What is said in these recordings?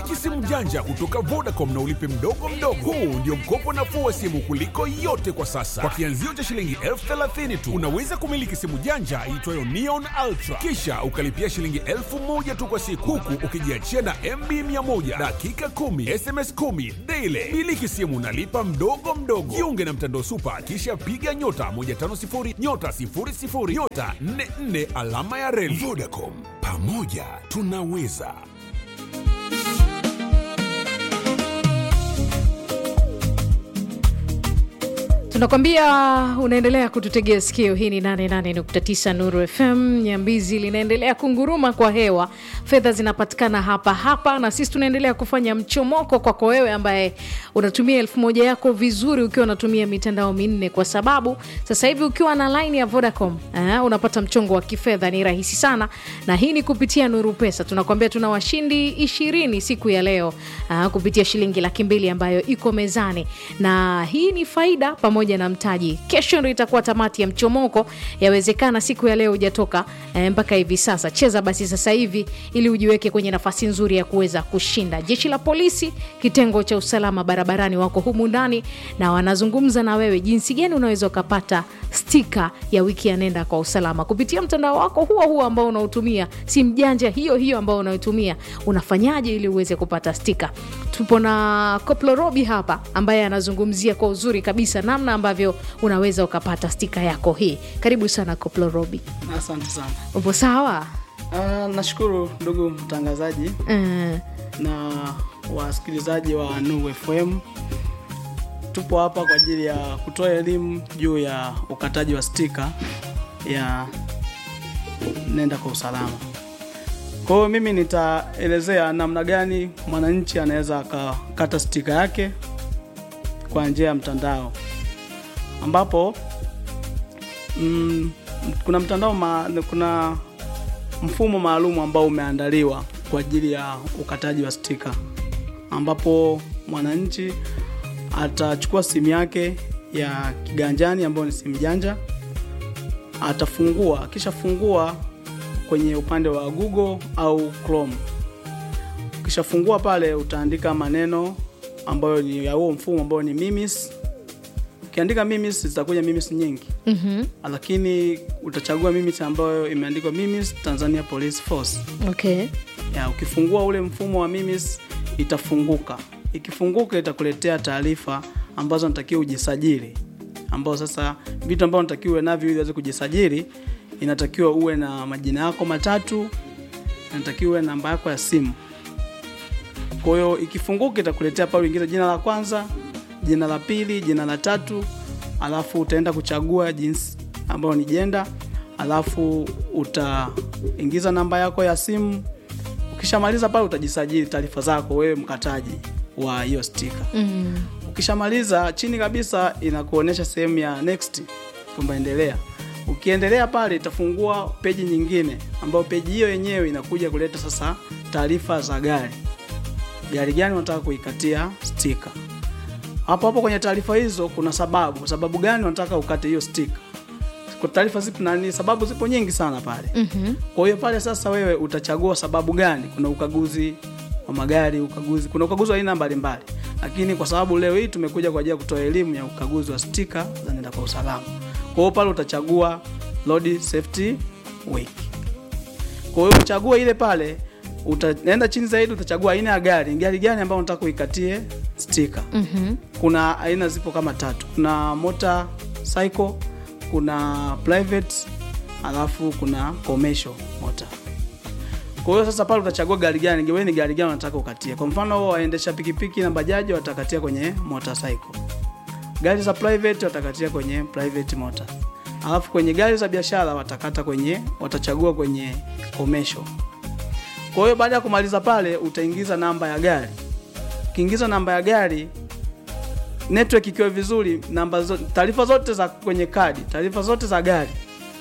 Miliki simu janja kutoka Vodacom na ulipe mdogo mdogo. Huu ndio mkopo nafuu wa simu kuliko yote kwa sasa. Kwa kianzio cha shilingi 30,000 tu unaweza kumiliki simu janja iitwayo Neon Ultra. Kisha ukalipia shilingi 1,000 tu kwa siku, huku ukijiachia na MB 100 dakika 10 SMS 10 daily. Miliki simu nalipa mdogo mdogo. Jiunge na mtandao Super, kisha piga nyota 150 nyota 00 nyota 44 alama ya reli. Vodacom, pamoja tunaweza. Tunakwambia unaendelea kututegea sikio. Hii ni 88.9 Nuru FM. Nyambizi linaendelea kunguruma kwa hewa. Fedha zinapatikana hapa hapa, na sisi tunaendelea kufanya mchomoko kwako wewe ambaye unatumia 1,000 yako vizuri ukiwa unatumia mitandao minne, kwa sababu sasa hivi ukiwa na line ya Vodacom unapata mchongo wa kifedha. Ni rahisi sana, na hii ni kupitia Nuru Pesa. Tunakwambia tuna washindi 20 siku ya leo kupitia shilingi 200,000 ambayo iko mezani, na hii ni faida pamoja na mtaji. Kesho ndio itakuwa tamati ya mchomoko. Yawezekana siku ya leo hujatoka mpaka hivi sasa. Cheza basi sasa hivi ili ujiweke kwenye nafasi nzuri ya kuweza kushinda. Jeshi la polisi, kitengo cha usalama barabarani, wako humu ndani na wanazungumza na wewe jinsi gani unaweza ukapata stika ya wiki ya nenda kwa usalama kupitia mtandao wako huo ambao unautumia, simu janja hiyo ambao unaitumia. Unafanyaje ili uweze kupata stika? Tupo na Koplo Robi hapa ambaye anazungumzia kwa uzuri kabisa namna ambavyo unaweza ukapata stika yako hii. Karibu sana Koplo Robi. Asante sana. Upo sawa? Nashukuru ndugu mtangazaji na wasikilizaji wa Nuru FM. Tupo hapa kwa ajili ya kutoa elimu juu ya ukataji wa stika ya nenda kwa usalama. Kwa hiyo mimi nitaelezea namna gani mwananchi anaweza akakata stika yake kwa njia ya mtandao, ambapo kuna kuna mfumo maalum ambao umeandaliwa kwa ajili ya ukataji wa stika, ambapo mwananchi atachukua simu yake ya kiganjani ambayo ni simu janja, atafungua, kisha fungua kwenye upande wa Google au Chrome. Kisha fungua pale, utaandika maneno ambayo ni ya huo mfumo ambao ni Mimis. Ukiandika Mimis zitakuja Mimis nyingi. Lakini utachagua Mimis ambayo imeandikwa Mimis Tanzania Police Force. Okay. Ukifungua ule mfumo wa Mimis itafunguka. Ikifunguka itakuletea taarifa ambazo unatakiwa ujisajili. Ambao sasa vitu ambavyo unatakiwa uwe navyo ili uweze kujisajili, inatakiwa uwe na majina yako matatu, inatakiwa uwe na namba yako ya simu. Kwa hiyo ikifunguka itakuletea pale uingiza jina la kwanza, jina la pili, jina la tatu, alafu utaenda kuchagua jinsi ambayo ni gender, alafu utaingiza namba yako ya simu. Ukishamaliza pale utajisajili taarifa zako wewe mkataji wa hiyo stika. Ukishamaliza, chini kabisa inakuonesha sehemu ya next, kwamba endelea. Ukiendelea pale itafungua peji nyingine, ambayo peji hiyo yenyewe inakuja kuleta sasa taarifa za gari gani unataka kuikatia stika. Hapo kwenye taarifa hizo kuna sababu gani unataka ukate hiyo stika. Kwa taarifa zipo sababu zipo nyingi sana pale. Kwa hiyo pale sasa wewe utachagua sababu gani. Kuna ukaguzi wa magari, kuna ukaguzi wa aina mbalimbali. Lakini kwa sababu leo hii tumekuja kwa ajili ya kutoa elimu ya ukaguzi wa stika za nenda kwa usalama. Kwa hiyo pale utachagua Road Safety Week. Kwa hiyo uchagua ile pale, utaenda chini zaidi utachagua aina ya gari gani ambayo unataka kuikatie stika. Kuna aina zipo kama 3. Kuna motorcycle, kuna private, alafu kuna commercial motor. Kwa hiyo sasa pale utachagua gari gani unataka ukatie. Kwa mfano waendesha pikipiki na bajaji watakatia kwenye motorcycle. Gari za private watakatia kwenye private motor. Alafu kwenye gari za biashara watachagua kwenye commercial. Kwa hiyo baada ya kumaliza pale utaingiza namba ya gari. Ukiingiza namba ya gari, network ikiwa vizuri, taarifa zote za kwenye kadi, taarifa zote za gari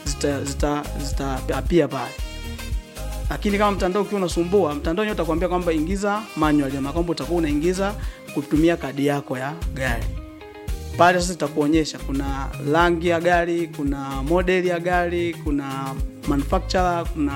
zita appear pale. Lakini kama mtandao ukiwa unasumbua, mtandao wenyewe utakwambia kwamba ingiza manual, na kwamba utakuwa unaingiza kutumia kadi yako ya gari. Pale sasa itakuonyesha kuna rangi ya gari, kuna model ya gari, kuna manufacturer, kuna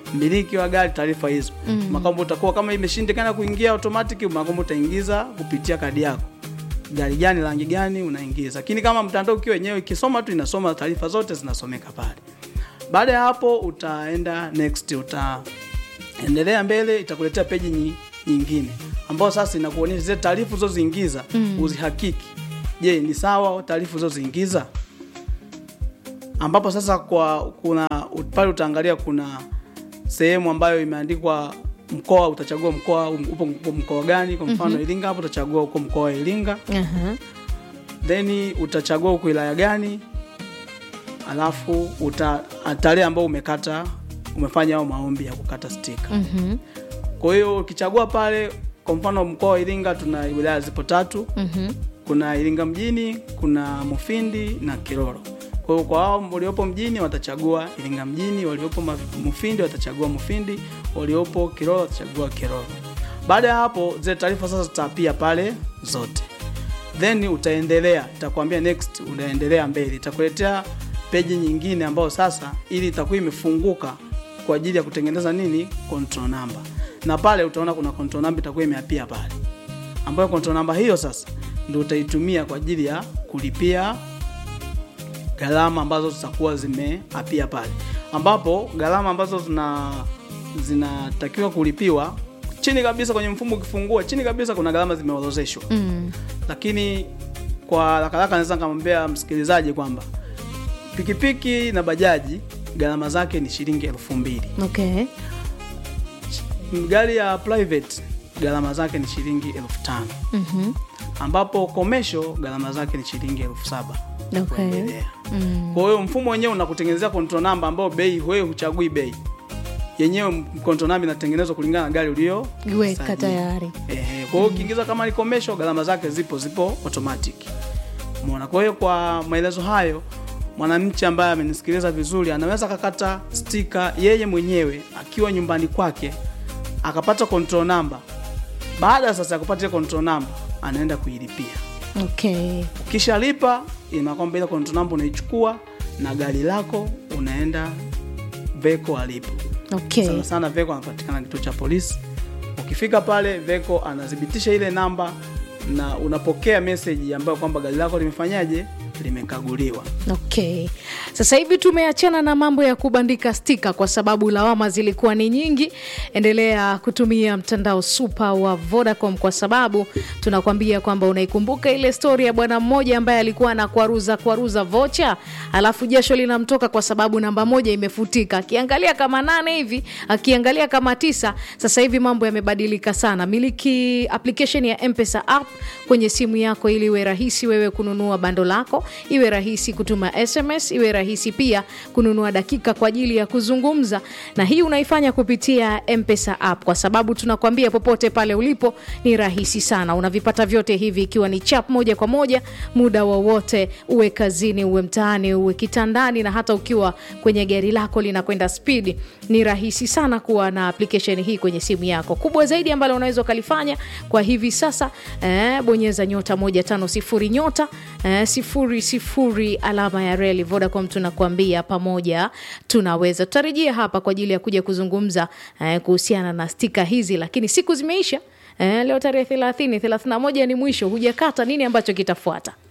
mmiliki wa gari taarifa hizo. Makombo utakuwa kama imeshindikana kuingia automatic, makombo utaingiza kupitia kadi yako. Gari gani, rangi gani unaingiza. Lakini kama mtandao ukiwa wenyewe ikisoma tu inasoma taarifa zote zinasomeka pale. Baada ya hapo utaenda next, utaendelea mbele, itakuletea peji nyingine ambayo sasa inakuonyesha zile taarifa zoziingiza, uzihakiki. Je, ni sawa taarifa zoziingiza? Ambapo sasa kuna pale utaangalia kuna sehemu ambayo imeandikwa mkoa, utachagua mkoa upo mkoa gani. Kwa mfano Iringa, hapo utachagua uko mkoa wa Iringa. Then utachagua uko wilaya gani. Alafu tarehe ambayo umefanya au maombi ya kukata sticker. Kwa hiyo ukichagua pale, kwa mfano mkoa wa Iringa tuna wilaya zipo 3. Kuna Iringa mjini, kuna Mufindi na Kiroro. Kwa hiyo kwa hao waliopo mjini watachagua Iringa mjini, waliopo Mufindi watachagua Mufindi, waliopo Kiroro watachagua Kiroro. Baada ya hapo zile taarifa sasa zitapia pale zote. Then utaendelea, itakwambia next, unaendelea mbele. Itakuletea peji nyingine ambayo sasa ili itakuwa imefunguka kwa ajili ya kutengeneza nini? Control number. Na pale utaona kuna control number itakuwa imeapia pale. Ambayo control number hiyo sasa ndio utaitumia kwa ajili ya kulipia gharama ambazo zitakuwa zimeapia pale. Ambapo gharama ambazo zinatakiwa kulipiwa chini kabisa kwenye mfumo, ukifungua chini kabisa kuna gharama zimeorodheshwa. Lakini kwa haraka naweza kumwambia msikilizaji kwamba pikipiki na bajaji gharama zake ni shilingi 2,000. Okay. Gari ya private gharama zake ni shilingi 5,000. Ambapo commercial gharama zake ni shilingi 7,000. Okay. Kwa hiyo mfumo wenyewe unakutengenezea control number ambao bei wewe huchagui bei. Yenyewe control number inatengenezwa kulingana na gari ulioweka tayari. Kwa hiyo ukiingiza kama ni commercial gharama zake zipo automatic. Umeona? Kwa hiyo kwa maelezo hayo, mwananchi ambaye amenisikiliza vizuri anaweza kukata sticker yeye mwenyewe akiwa nyumbani kwake, akapata control number. Baada sasa ya kupata control number anaenda kuilipia. Okay. Ukishalipa inakwambia ile control number unaichukua na gari lako unaenda Veko alipo. Okay. Sana Veko anapatikana kituo cha polisi. Ukifika pale Veko anadhibitisha ile namba na unapokea message ambayo kwamba gari lako limefanyaje, limekaguliwa. Okay. Sasa hivi tumeachana na mambo ya kubandika stika kwa sababu lawama zilikuwa ni nyingi. Endelea kutumia mtandao super wa Vodacom kwa sababu tunakwambia kwamba unaikumbuka ile story ya bwana mmoja ambaye alikuwa anakwaruza vocha, alafu jasho linamtoka kwa sababu namba moja imefutika. Akiangalia kama 8 hivi, akiangalia kama 9. Sasa hivi mambo yamebadilika sana. Miliki application ya M-Pesa app kwenye simu yako ili iwe rahisi wewe kununua bando lako, iwe rahisi kutuma SMS, iwe rahisi pia kununua dakika kwa ajili ya kuzungumza. Na hii unaifanya kupitia M-Pesa app kwa sababu tunakwambia popote pale ulipo ni rahisi sana. Unavipata vyote hivi ikiwa ni chap moja kwa moja muda wowote, uwe kazini, uwe mtaani, uwe kitandani na hata ukiwa kwenye gari lako linakwenda speed. Ni rahisi sana kuwa na application hii kwenye simu yako. Kubwa zaidi ambalo unaweza kulifanya kwa hivi sasa, bonyeza *150 *00 alama ya reli. Vodacom tunakuambia pamoja tunaweza. Tutarejea hapa kwa ajili ya kuja kuzungumza kuhusiana na stika hizi, lakini siku zimeisha. Leo tarehe 30, 31 ni mwisho, hujakata. Nini ambacho kitafuata?